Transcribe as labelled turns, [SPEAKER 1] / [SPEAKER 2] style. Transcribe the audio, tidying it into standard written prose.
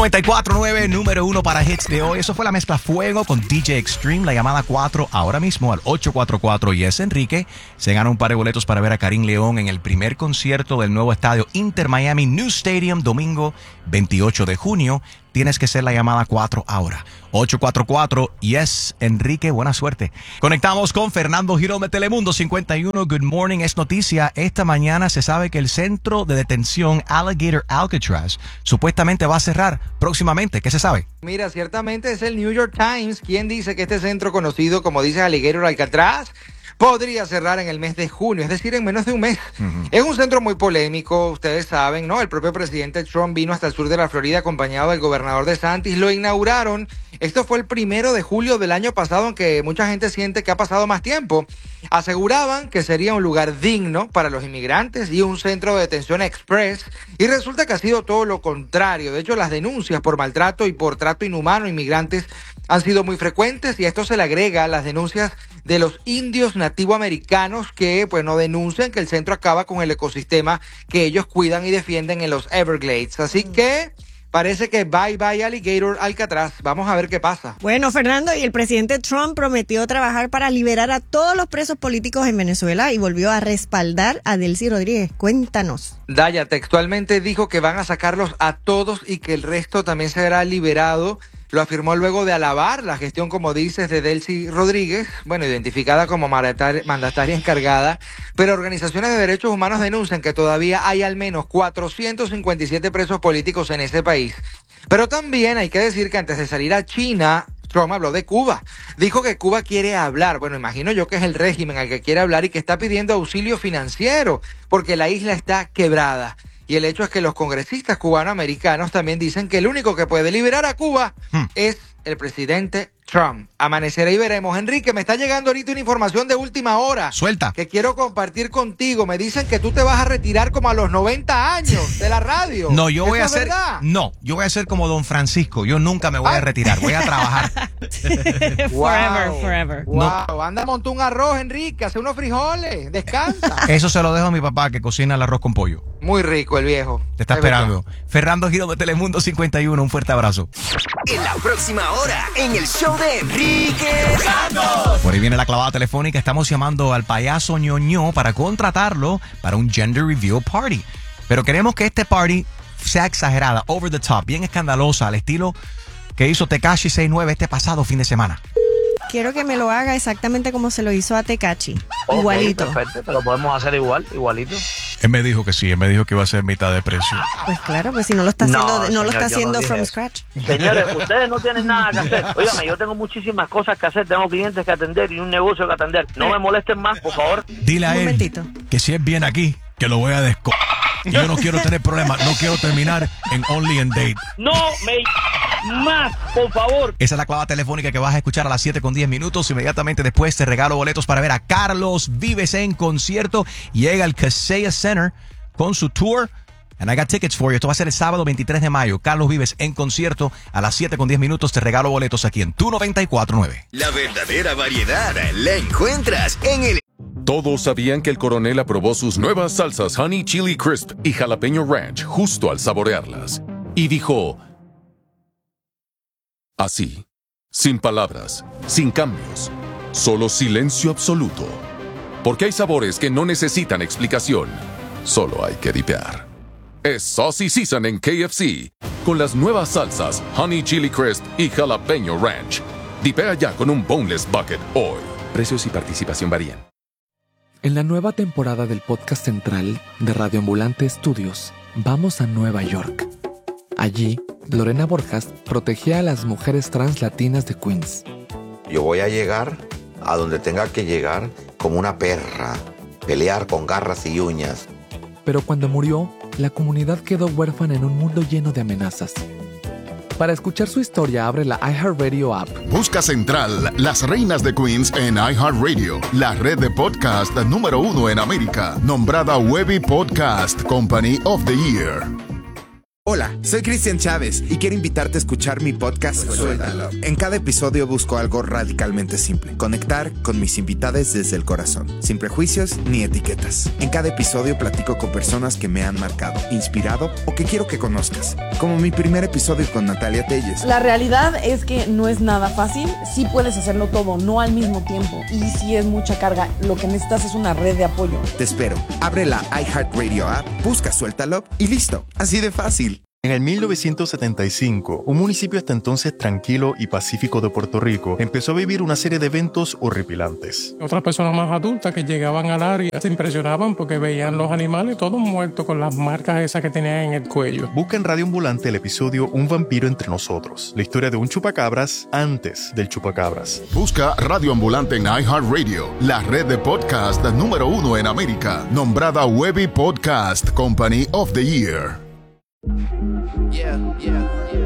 [SPEAKER 1] 94.9, número 1 para hits de hoy. Eso fue la mezcla Fuego con DJ Extreme. La llamada 4 ahora mismo al 844 Yes Enrique. Se gana un par de boletos para ver a Karim León en el primer concierto del nuevo estadio Inter Miami New Stadium, domingo 28 de junio. Tienes que ser la llamada 4 ahora. 844 Yes Enrique, buena suerte. Conectamos con Fernando Girón de Telemundo 51. Good morning, es noticia. Esta mañana se sabe que el centro de detención Alligator Alcatraz supuestamente va a cerrar próximamente. ¿Qué se sabe?
[SPEAKER 2] Mira, ciertamente es el New York Times quien dice que este centro conocido como dice Alligator Alcatraz podría cerrar en el mes de junio, es decir, en menos de un mes. Es un centro muy polémico, ustedes saben, ¿no? El propio presidente Trump vino hasta el sur de la Florida acompañado del gobernador DeSantis, lo inauguraron. Esto fue el 1 de julio del año pasado, aunque mucha gente siente que ha pasado más tiempo. Aseguraban que sería un lugar digno para los inmigrantes y un centro de detención express, y resulta que ha sido todo lo contrario. De hecho, las denuncias por maltrato y por trato inhumano a inmigrantes han sido muy frecuentes, y a esto se le agrega las denuncias de los indios nativoamericanos que pues no denuncian que el centro acaba con el ecosistema que ellos cuidan y defienden en los Everglades. Así que parece que bye bye Alligator Alcatraz. Vamos a ver qué pasa.
[SPEAKER 3] Bueno, Fernando, y el presidente Trump prometió trabajar para liberar a todos los presos políticos en Venezuela y volvió a respaldar a Delcy Rodríguez. Cuéntanos.
[SPEAKER 2] Daya textualmente dijo que van a sacarlos a todos y que el resto también será liberado. Lo afirmó luego de alabar la gestión, como dices, de Delcy Rodríguez, bueno, identificada como mandataria encargada, pero organizaciones de derechos humanos denuncian que todavía hay al menos 457 presos políticos en ese país. Pero también hay que decir que antes de salir a China, Trump habló de Cuba. Dijo que Cuba quiere hablar. Bueno, imagino yo que es el régimen al que quiere hablar y que está pidiendo auxilio financiero porque la isla está quebrada. Y el hecho es que los congresistas cubanoamericanos también dicen que el único que puede liberar a Cuba es el presidente Trump. Amanecerá y veremos. Enrique, me está llegando ahorita una información de última hora.
[SPEAKER 1] Suelta.
[SPEAKER 2] Que quiero compartir contigo. Me dicen que tú te vas a retirar como a los 90 años de la radio.
[SPEAKER 1] No, yo voy a
[SPEAKER 2] ¿Eso es
[SPEAKER 1] hacer.
[SPEAKER 2] verdad?
[SPEAKER 1] No, yo voy a ser como Don Francisco. Yo nunca me voy a retirar. Voy a trabajar.
[SPEAKER 3] Forever.
[SPEAKER 2] Wow, anda, montó un arroz, Enrique. Hace unos frijoles. Descansa.
[SPEAKER 1] Eso se lo dejo a mi papá que cocina el arroz con pollo.
[SPEAKER 2] Muy rico el viejo.
[SPEAKER 1] Te está esperando. Fernando Girón de Telemundo 51. Un fuerte abrazo.
[SPEAKER 4] En la próxima hora, en el show de Enrique Santos.
[SPEAKER 1] Por ahí viene la clavada telefónica. Estamos llamando al payaso ñoño para contratarlo para un gender reveal party. Pero queremos que este party sea exagerada, over the top, bien escandalosa, al estilo que hizo Tekashi 69 este pasado fin de semana.
[SPEAKER 3] Quiero que me lo haga exactamente como se lo hizo a Tekashi.
[SPEAKER 5] Okay,
[SPEAKER 3] igualito.
[SPEAKER 5] Perfecto, lo podemos hacer igualito.
[SPEAKER 1] Él me dijo que sí, él me dijo que iba a ser mitad de precio.
[SPEAKER 3] Pues claro, pues si no lo está haciendo, no lo está haciendo
[SPEAKER 5] dije
[SPEAKER 3] from
[SPEAKER 5] eso.
[SPEAKER 3] scratch.
[SPEAKER 5] Señores, ustedes no tienen nada que hacer. Óigame, yo tengo muchísimas cosas que hacer, tengo clientes que atender y un negocio que atender. No me molesten más, por favor.
[SPEAKER 1] Dile a
[SPEAKER 3] Un
[SPEAKER 1] él
[SPEAKER 3] momentito.
[SPEAKER 1] que si él viene aquí, que lo voy a Yo no quiero tener problemas, no quiero terminar en Only and Date.
[SPEAKER 5] No me más, por favor.
[SPEAKER 1] Esa es la clavada telefónica que vas a escuchar a las 7:10. Inmediatamente después te regalo boletos para ver a Carlos Vives en concierto. Llega al Kaseya Center con su tour. And I got tickets for you. Esto va a ser el sábado 23 de mayo. Carlos Vives en concierto a las 7:10. Te regalo boletos aquí en Tu 94.9.
[SPEAKER 4] La verdadera variedad la encuentras en el...
[SPEAKER 6] Todos sabían que el coronel aprobó sus nuevas salsas Honey Chili Crisp y Jalapeño Ranch justo al saborearlas. Y dijo... así, sin palabras, sin cambios, solo silencio absoluto. Porque hay sabores que no necesitan explicación, solo hay que dipear. Es Saucy Season en KFC, con las nuevas salsas Honey Chili Crisp y Jalapeño Ranch. Dipea ya con un Boneless Bucket hoy. Precios y participación varían.
[SPEAKER 7] En la nueva temporada del podcast central de Radio Ambulante Estudios, vamos a Nueva York. Allí, Lorena Borjas protegía a las mujeres trans latinas de Queens.
[SPEAKER 8] Yo voy a llegar a donde tenga que llegar como una perra, pelear con garras y uñas.
[SPEAKER 7] Pero cuando murió, la comunidad quedó huérfana en un mundo lleno de amenazas. Para escuchar su historia, abre la iHeartRadio app.
[SPEAKER 9] Busca Central, las reinas de Queens en iHeartRadio, la red de podcast número 1 en América, nombrada Webby Podcast Company of the Year.
[SPEAKER 10] Hola, soy Cristian Chávez y quiero invitarte a escuchar mi podcast Suéltalo. En cada episodio busco algo radicalmente simple: conectar con mis invitados desde el corazón, sin prejuicios ni etiquetas. En cada episodio platico con personas que me han marcado, inspirado o que quiero que conozcas, como mi primer episodio con Natalia Telles.
[SPEAKER 11] La realidad es que no es nada fácil. Sí puedes hacerlo todo, no al mismo tiempo, y sí es mucha carga. Lo que necesitas es una red de apoyo.
[SPEAKER 10] Te espero. Abre la iHeartRadio app, busca Suéltalo y listo. Así de fácil.
[SPEAKER 12] En el 1975, un municipio hasta entonces tranquilo y pacífico de Puerto Rico empezó a vivir una serie de eventos horripilantes.
[SPEAKER 13] Otras personas más adultas que llegaban al área se impresionaban porque veían los animales todos muertos con las marcas esas que tenían en el cuello.
[SPEAKER 12] Busca en Radio Ambulante el episodio Un vampiro entre nosotros, la historia de un chupacabras antes del chupacabras.
[SPEAKER 9] Busca Radio Ambulante en iHeartRadio, la red de podcast número 1 en América, nombrada Webby Podcast Company of the Year.
[SPEAKER 4] Yeah, yeah, yeah.